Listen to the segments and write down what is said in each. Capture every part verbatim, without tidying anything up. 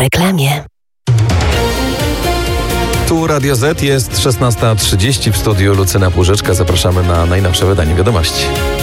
reklamie. Tu Radio Z, jest szesnasta trzydzieści, w studiu Lucyna Płużyczka. Zapraszamy na najnowsze wydanie wiadomości.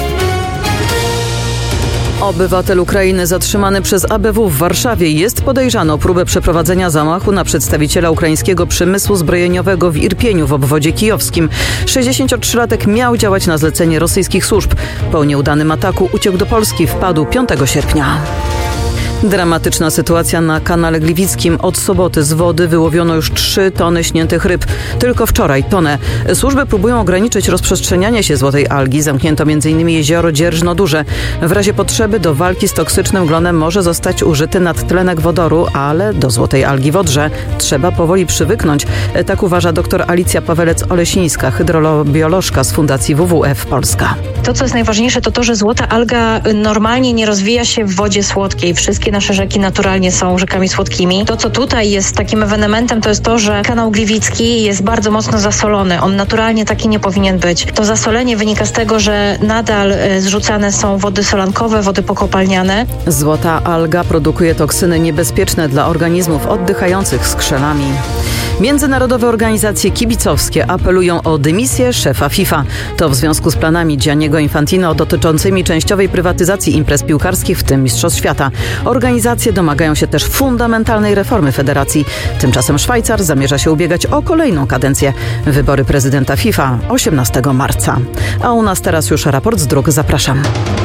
Obywatel Ukrainy zatrzymany przez A B W w Warszawie jest podejrzany o próbę przeprowadzenia zamachu na przedstawiciela ukraińskiego przemysłu zbrojeniowego w Irpieniu w obwodzie kijowskim. sześćdziesięciotrzylatek miał działać na zlecenie rosyjskich służb. Po nieudanym ataku uciekł do Polski, wpadł piątego sierpnia. Dramatyczna sytuacja na kanale Gliwickim. Od soboty z wody wyłowiono już trzy tony śniętych ryb. Tylko wczoraj tonę. Służby próbują ograniczyć rozprzestrzenianie się złotej algi. Zamknięto m.in. jezioro Dzierżno Duże. W razie potrzeby do walki z toksycznym glonem może zostać użyty nadtlenek wodoru, ale do złotej algi w Odrze trzeba powoli przywyknąć. Tak uważa dr Alicja Pawelec-Olesińska, hydrobiolożka z Fundacji W W F Polska. To, co jest najważniejsze, to to, że złota alga normalnie nie rozwija się w wodzie słodkiej. Wszystkie nasze rzeki naturalnie są rzekami słodkimi. To, co tutaj jest takim ewenementem, to jest to, że kanał Gliwicki jest bardzo mocno zasolony. On naturalnie taki nie powinien być. To zasolenie wynika z tego, że nadal zrzucane są wody solankowe, wody pokopalniane. Złota alga produkuje toksyny niebezpieczne dla organizmów oddychających skrzelami. Międzynarodowe organizacje kibicowskie apelują o dymisję szefa FIFA. To w związku z planami Gianniego Infantino dotyczącymi częściowej prywatyzacji imprez piłkarskich, w tym Mistrzostw Świata. Organizacje domagają się też fundamentalnej reformy federacji. Tymczasem Szwajcar zamierza się ubiegać o kolejną kadencję. Wybory prezydenta FIFA osiemnastego marca. A u nas teraz już raport z dróg. Zapraszam.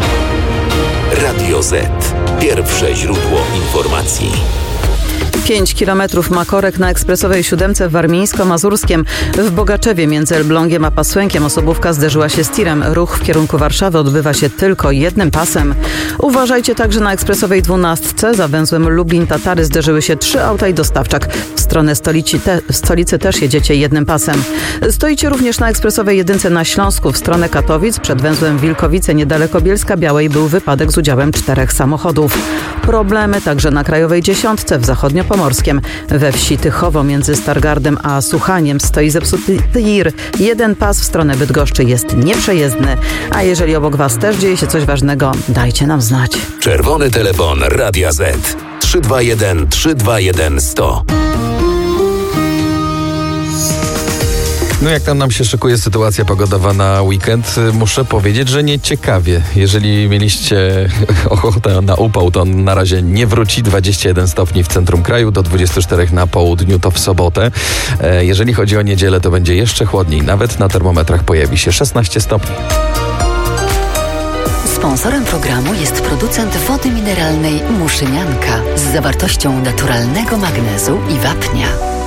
Radio Z. Pierwsze źródło informacji. pięć kilometrów ma korek na ekspresowej siódemce w Warmińsko-Mazurskiem. W Bogaczewie między Elblągiem a Pasłękiem osobówka zderzyła się z tirem. Ruch w kierunku Warszawy odbywa się tylko jednym pasem. Uważajcie także na ekspresowej dwunastce. Za węzłem Lublin-Tatary zderzyły się trzy auta i dostawczak. W stronę stolicy, te, stolicy też jedziecie jednym pasem. Stoicie również na ekspresowej jedynce na Śląsku. W stronę Katowic przed węzłem Wilkowice niedaleko Bielska-Białej był wypadek z udziałem czterech samochodów. Problemy także na krajowej dziesiątce w zachodniopomorskiem. We wsi Tychowo między Stargardem a Suchaniem stoi zepsuty tir. Jeden pas w stronę Bydgoszczy jest nieprzejezdny. A jeżeli obok was też dzieje się coś ważnego, dajcie nam znać. Czerwony telefon Radia Z. trzy dwa jeden trzy dwa jeden sto. No jak tam nam się szykuje sytuacja pogodowa na weekend, muszę powiedzieć, że nieciekawie. Jeżeli mieliście ochotę na upał, to na razie nie wróci. dwadzieścia jeden stopni w centrum kraju, do dwudziestu czterech na południu, to w sobotę. Jeżeli chodzi o niedzielę, to będzie jeszcze chłodniej. Nawet na termometrach pojawi się szesnaście stopni. Sponsorem programu jest producent wody mineralnej Muszynianka z zawartością naturalnego magnezu i wapnia.